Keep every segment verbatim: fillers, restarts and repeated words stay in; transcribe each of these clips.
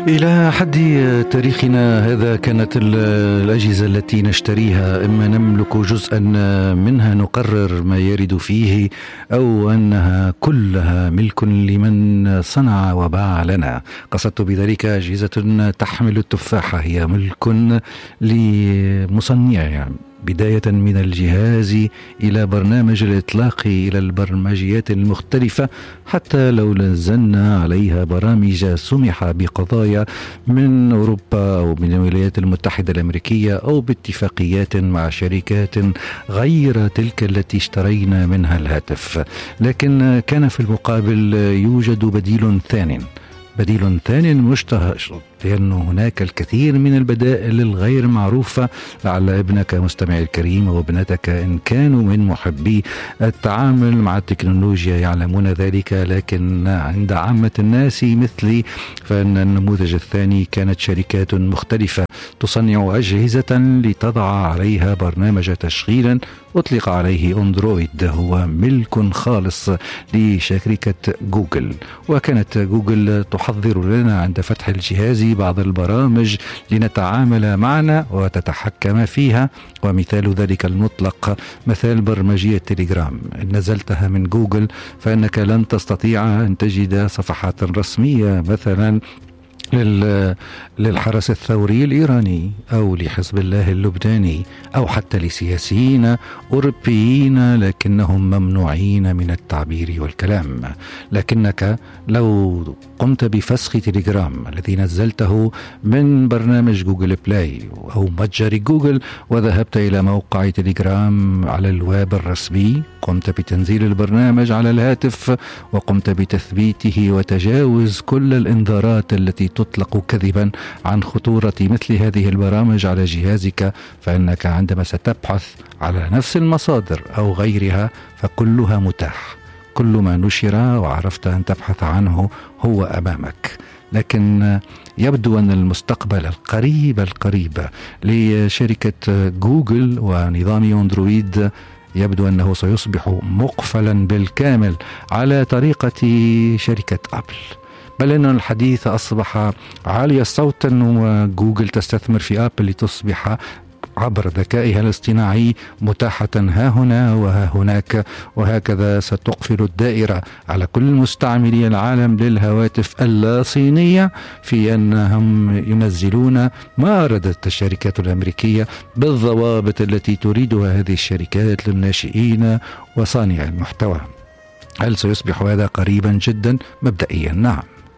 إلى حد تاريخنا هذا كانت الأجهزة التي نشتريها إما نملك جزءا منها نقرر ما يرد فيه، أو أنها كلها ملك لمن صنع وباع لنا. قصدت بذلك أجهزة تحمل التفاحة هي ملك لمصنعها، بداية من الجهاز إلى برنامج الإطلاق إلى البرمجيات المختلفة، حتى لو نزلنا عليها برامج سمح بقضايا من أوروبا أو من الولايات المتحدة الأمريكية أو باتفاقيات مع شركات غير تلك التي اشترينا منها الهاتف. لكن كان في المقابل يوجد بديل ثاني بديل ثاني مشتهر، لأن هناك الكثير من البدائل الغير معروفة. لعل ابنك مستمعي الكريم وابنتك إن كانوا من محبي التعامل مع التكنولوجيا يعلمون ذلك، لكن عند عامة الناس مثلي فإن النموذج الثاني كانت شركات مختلفة تصنع أجهزة لتضع عليها برنامج تشغيلا أطلق عليه أندرويد، هو ملك خالص لشركة جوجل. وكانت جوجل تحضر لنا عند فتح الجهاز بعض البرامج لنتعامل معنا وتتحكم فيها، ومثال ذلك المطلق مثال برمجية تليجرام. إن نزلتها من جوجل فإنك لن تستطيع أن تجد صفحات رسمية مثلا للحرس الثوري الإيراني أو لحزب الله اللبناني أو حتى لسياسيين أوروبيين، لكنهم ممنوعين من التعبير والكلام. لكنك لو قمت بفسخ تليجرام الذي نزلته من برنامج جوجل بلاي أو متجر جوجل وذهبت إلى موقع تليجرام على الويب الرسمي، قمت بتنزيل البرنامج على الهاتف وقمت بتثبيته وتجاوز كل الإنذارات التي تطلق كذبا عن خطورة مثل هذه البرامج على جهازك، فإنك عندما ستبحث على نفس المصادر أو غيرها فكلها متاح. كل ما نشر وعرفت أن تبحث عنه هو أمامك. لكن يبدو أن المستقبل القريب القريب لشركة جوجل ونظام أندرويد يبدو أنه سيصبح مقفلا بالكامل على طريقة شركة أبل، بل أن الحديث أصبح عالي صوتا وجوجل تستثمر في أبل لتصبح عبر ذكائها الاصطناعي متاحة ها هنا وها هناك، وهكذا ستقفل الدائرة على كل مستعملي العالم للهواتف اللاصينية في أنهم ينزلون ما أرادت الشركات الأمريكية بالضوابط التي تريدها هذه الشركات للناشئين وصانع المحتوى. هل سيصبح هذا قريبا جدا؟ مبدئيا نعم.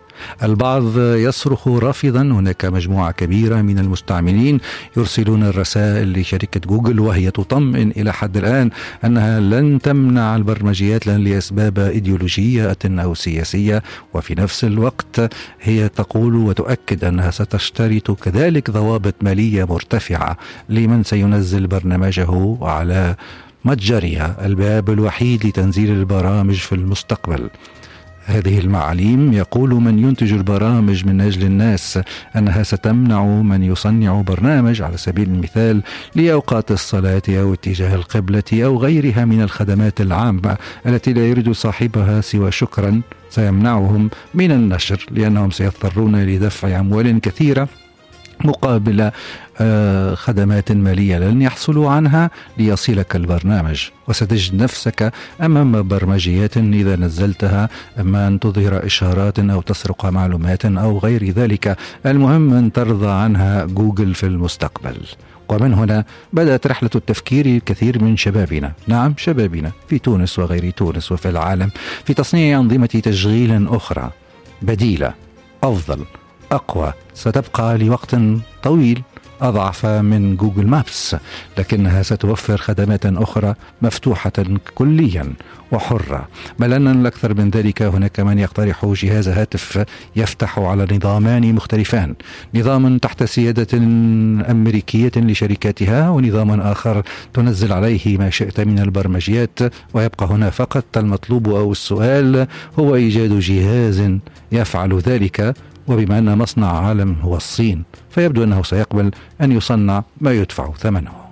البعض يصرخ رافضا، هناك مجموعة كبيرة من المستعملين يرسلون الرسائل لشركة جوجل وهي تطمئن إلى حد الآن أنها لن تمنع البرمجيات لن لأسباب إيديولوجية أو سياسية، وفي نفس الوقت هي تقول وتؤكد أنها ستشترط كذلك ضوابط مالية مرتفعة لمن سينزل برنامجه على متجرها، الباب الوحيد لتنزيل البرامج في المستقبل. هذه المعاليم يقول من ينتج البرامج من أجل الناس أنها ستمنع من يصنع برنامج على سبيل المثال لأوقات الصلاة أو اتجاه القبلة أو غيرها من الخدمات العامة التي لا يريد صاحبها سوى شكرا، سيمنعهم من النشر لأنهم سيضطرون لدفع أموال كثيرة مقابل خدمات مالية لن يحصلوا عنها ليصلك البرنامج، وستجد نفسك أمام برمجيات إذا نزلتها أما أن تظهر إشارات أو تسرق معلومات أو غير ذلك. المهم أن ترضى عنها جوجل في المستقبل. ومن هنا بدأت رحلة التفكير الكثير من شبابنا، نعم شبابنا في تونس وغير تونس وفي العالم، في تصنيع أنظمة تشغيل أخرى بديلة أفضل أقوى ستبقى لوقت طويل أضعف من جوجل مابس، لكنها ستوفر خدمات أخرى مفتوحة كليا وحرة. بل أن الأكثر من ذلك هناك من يقترح جهاز هاتف يفتح على نظامان مختلفان، نظام تحت سيادة أمريكية لشركاتها ونظام آخر تنزل عليه ما شئت من البرمجيات، ويبقى هنا فقط المطلوب أو السؤال هو إيجاد جهاز يفعل ذلك. وبما أن مصنع عالم هو الصين فيبدو أنه سيقبل أن يصنع ما يدفع ثمنه.